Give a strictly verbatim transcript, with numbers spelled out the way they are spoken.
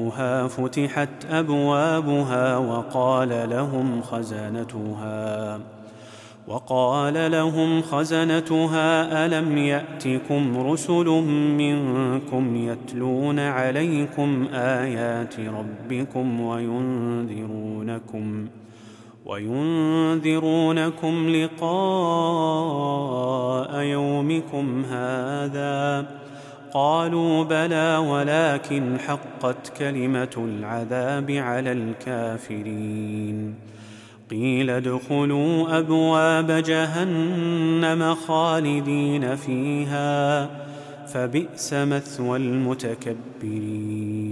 دخلوها فتحت أبوابها وقال لهم خزنتها وقال لهم خزنتها ألم يأتكم رسل منكم يتلون عليكم آيات ربكم وينذرونكم وينذرونكم لقاء يومكم هذا؟ قالوا بلى ولكن حقت كلمة العذاب على الكافرين. قيل ادخلوا أبواب جهنم خالدين فيها فبئس مثوى المتكبرين.